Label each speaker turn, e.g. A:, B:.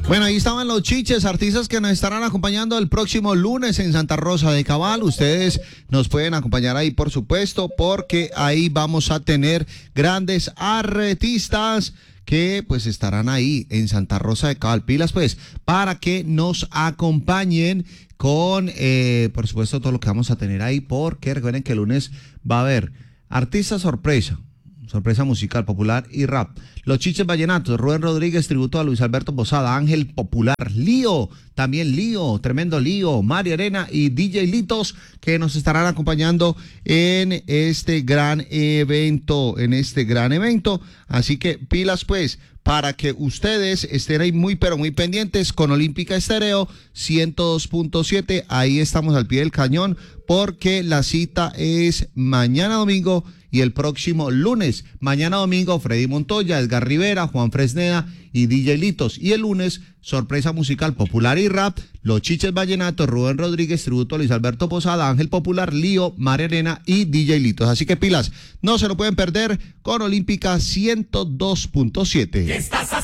A: Bueno, ahí estaban los Chiches, artistas que nos estarán acompañando el próximo lunes en Santa Rosa de Cabal. Ustedes nos pueden acompañar ahí, por supuesto, porque ahí vamos a tener grandes artistas que pues estarán ahí en Santa Rosa de Cabal. Pilas pues, para que nos acompañen con, por supuesto, todo lo que vamos a tener ahí, porque recuerden que el lunes va a haber artista sorpresa musical, popular y rap. Los Chiches Vallenatos, Rubén Rodríguez, tributo a Luis Alberto Posada, Ángel Popular, Lío, también Lío, tremendo Lío, María Arena y DJ Litos, que nos estarán acompañando en este gran evento, Así que pilas pues, para que ustedes estén ahí muy pero muy pendientes con Olímpica Estéreo 102.7, ahí estamos al pie del cañón, porque la cita es mañana domingo y el próximo lunes. Mañana domingo, Freddy Montoya, Edgar Rivera, Juan Fresneda y DJ Litos. Y el lunes, sorpresa musical, popular y rap, Los Chiches Vallenatos, Rubén Rodríguez, tributo a Luis Alberto Posada, Ángel Popular, Lío, María Arena y DJ Litos. Así que pilas, no se lo pueden perder con Olímpica 102.7.